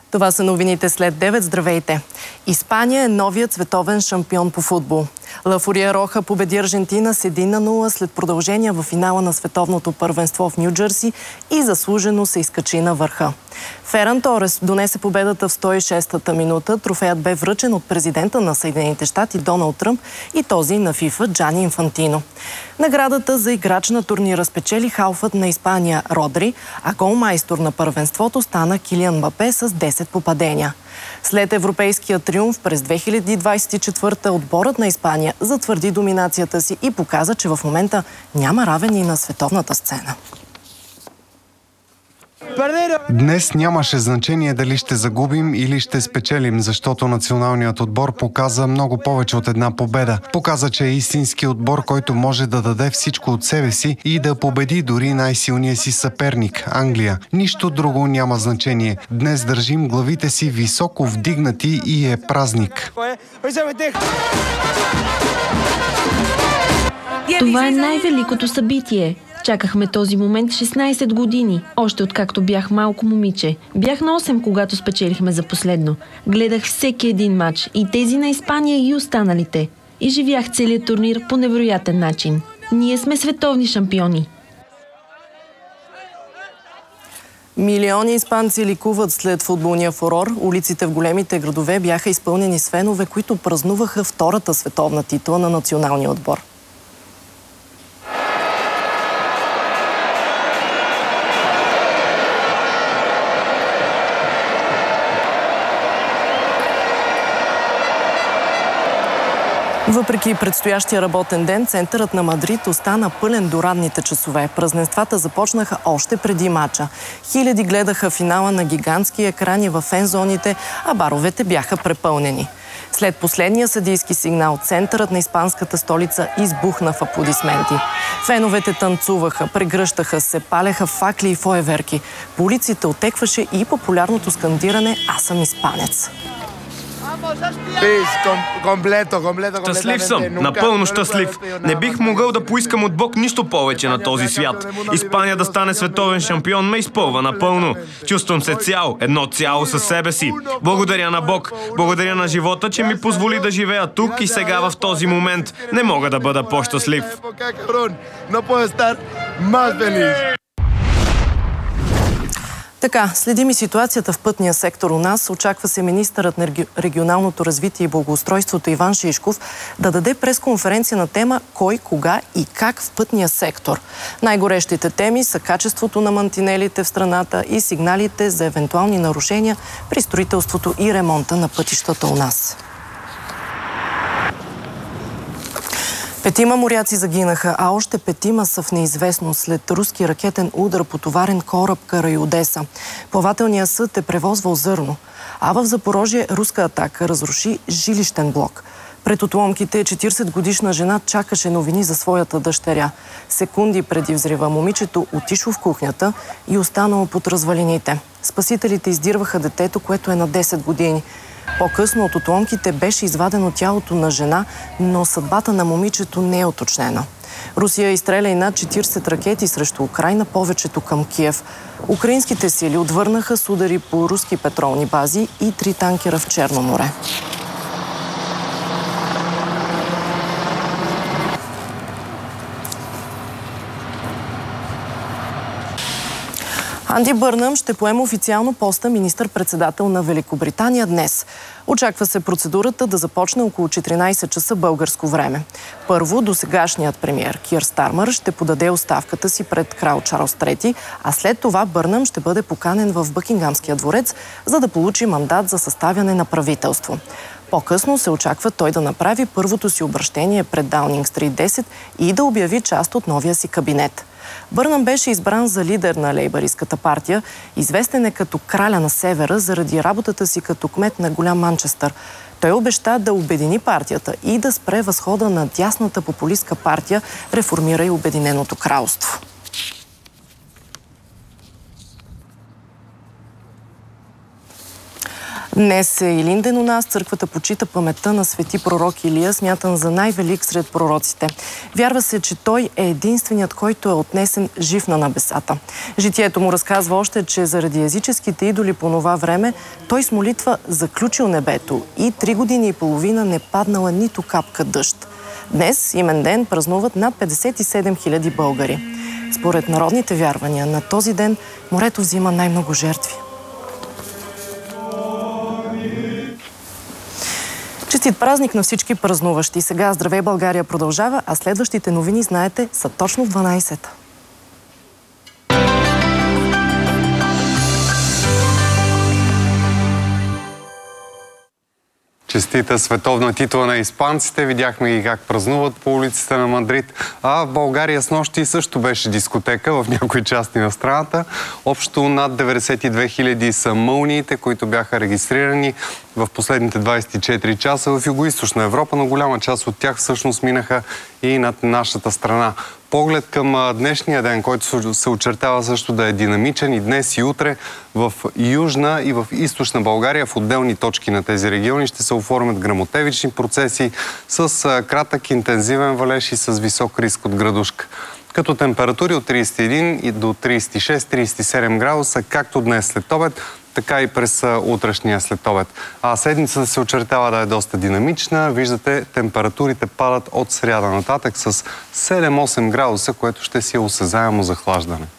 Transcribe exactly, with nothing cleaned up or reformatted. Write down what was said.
Това са новините след девет. Здравейте! Испания е новият световен шампион по футбол. Ла Фуриероха победи Аржентина с едно на нула след продължение в финала на световното първенство в Ню Джерси и заслужено се изкачи на върха. Феран Торес донесе победата в сто и шестата минута. Трофеят бе връчен от президента на Съединените щати Доналд Тръмп и този на ФИФА Джани Инфантино. Наградата за играч на турнира спечели халфът на Испания Родри, а голмайстор на първенството стана Килиан Мбапе с десет попадения. След европейския триумф през две хиляди двадесет и четвърта отборът на Испания затвърди доминацията си и показа, че в момента няма равен и на световната сцена. Днес нямаше значение дали ще загубим или ще спечелим, защото националният отбор показа много повече от една победа. Показа, че е истински отбор, който може да даде всичко от себе си и да победи дори най-силния си съперник – Англия. Нищо друго няма значение. Днес държим главите си високо вдигнати и е празник. Това е най-великото събитие. Чакахме този момент шестнадесет години, още откакто бях малко момиче. Бях на осем, когато спечелихме за последно. Гледах всеки един матч, и тези на Испания и останалите. И живях целият турнир по невероятен начин. Ние сме световни шампиони. Милиони испанци ликуват след футболния фурор. Улиците в големите градове бяха изпълнени с фенове, които празнуваха втората световна титла на националния отбор. Въпреки предстоящия работен ден, центърът на Мадрид остана пълен до ранните часове. Празненствата започнаха още преди мача. Хиляди гледаха финала на гигантски екрани в фен-зоните, а баровете бяха препълнени. След последния съдийски сигнал, центърът на испанската столица избухна в аплодисменти. Феновете танцуваха, прегръщаха се, палеха факли и фойерверки. По улиците отекваше и популярното скандиране «Аз съм испанец». Щастлив съм, напълно щастлив. Не бих могъл да поискам от Бог нищо повече на този свят. Испания да стане световен шампион ме изпълва напълно. Чувствам се цял, едно цяло със себе си. Благодаря на Бог, благодаря на живота, че ми позволи да живея тук и сега в този момент. Не мога да бъда по-щастлив. Така, следим и ситуацията в пътния сектор у нас. Очаква се министърът на регионалното развитие и благоустройството Иван Шишков да даде пресконференция на тема кой, кога и как в пътния сектор. Най-горещите теми са качеството на мантинелите в страната и сигналите за евентуални нарушения при строителството и ремонта на пътищата у нас. Петима моряци загинаха, а още петима са в неизвестност след руски ракетен удар по товарен кораб край Одеса. Плавателният съд е превозвал зърно, а в Запорожие руска атака разруши жилищен блок. Пред отломките четиридесетгодишна жена чакаше новини за своята дъщеря. Секунди преди взрива момичето отишло в кухнята и останало под развалините. Спасителите издирваха детето, което е на десет години. По-късно от отломките беше извадено тялото на жена, но съдбата на момичето не е уточнена. Русия изстреля и над четиридесет ракети срещу Украйна, повечето към Киев. Украинските сили отвърнаха с удари по руски петролни бази и три танкера в Черно море. Анди Бърнъм ще поема официално поста министър-председател на Великобритания днес. Очаква се процедурата да започне около четиринадесет часа българско време. Първо, досегашният премиер Кир Стармър ще подаде оставката си пред крал Чарлз трети, а след това Бърнъм ще бъде поканен в Бъкингамския дворец, за да получи мандат за съставяне на правителство. По-късно се очаква той да направи първото си обращение пред Даунинг Стрит десет и да обяви част от новия си кабинет. Бърнъм беше избран за лидер на лейбъристската партия. Известен е като краля на севера заради работата си като кмет на Голям Манчестър. Той обеща да обедини партията и да спре възхода на дясната популистка партия Реформирай Обединеното кралство. Днес е Илинден у нас. Църквата почита паметта на свети пророк Илия, смятан за най-велик сред пророците. Вярва се, че той е единственият, който е отнесен жив на небесата. Житието му разказва още, че заради езическите идоли по това време той с молитва заключил небето и три години и половина не паднала нито капка дъжд. Днес, имен ден, празнуват над петдесет и седем хиляди българи. Според народните вярвания, на този ден морето взима най-много жертви. Честит празник на всички празнуващи. Сега Здравей България продължава, а следващите новини, знаете, са точно в дванайсет. Честита световна титла на испанците. Видяхме ги как празнуват по улиците на Мадрид. А в България снощи също беше дискотека в някои части на страната. Общо над деветдесет и две хиляди са мълниите, които бяха регистрирани в последните двайсет и четири часа в Югоизточна Европа, но голяма част от тях всъщност минаха и над нашата страна. Поглед към днешния ден, който се очертава също да е динамичен и днес и утре в Южна и в Източна България, в отделни точки на тези региони ще се оформят гръмотевични процеси с кратък интензивен валеж и с висок риск от градушка. Като температури от трийсет и един до трийсет и шест трийсет и седем градуса, както днес след обед, така и през утрешния следобед. А седмицата се очертава да е доста динамична. Виждате, температурите падат от сряда нататък с седем-осем градуса, което ще си е осезаемо захлаждане.